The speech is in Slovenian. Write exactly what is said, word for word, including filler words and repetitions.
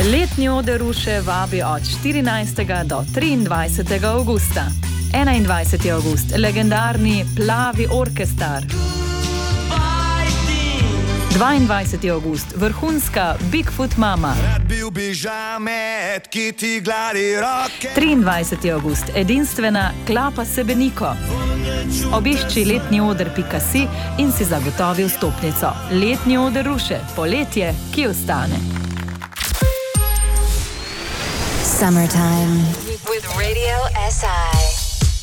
Letni oder Ruše vabi od štirinajstega do triindvajsetega avgusta. enaindvajseti avgust, legendarni Plavi orkestar. dvaindvajseti avgust, vrhunska Bigfoot Mama. triindvajseti avgust, edinstvena Klapa Sebeniko. Obišči letni oder pika si in si zagotovi vstopnico. Letni oder Ruše, poletje, ki ostane. Summertime with Radio S I.